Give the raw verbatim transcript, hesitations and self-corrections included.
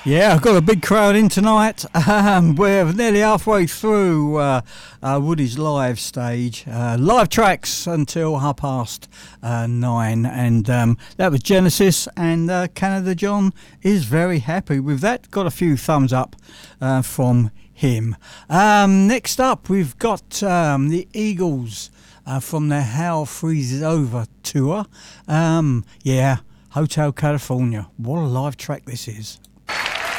Yeah, I've got a big crowd in tonight. Um, we're nearly halfway through uh, uh, Woody's live stage. Uh, live tracks until half past uh, nine. And um, that was Genesis, and uh, Canada John is very happy with that. Got a few thumbs up uh, from him. Um, next up, we've got um, the Eagles uh, from their Hell Freezes Over tour. Um, yeah, Hotel California. What a live track this is.